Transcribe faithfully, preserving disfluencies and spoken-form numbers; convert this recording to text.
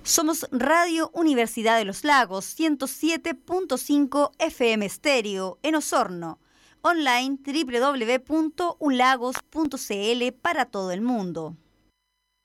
Somos Radio Universidad de los Lagos, ciento siete punto cinco F M Estéreo, en Osorno. Online doble u doble u doble u punto ulagos punto c l para todo el mundo.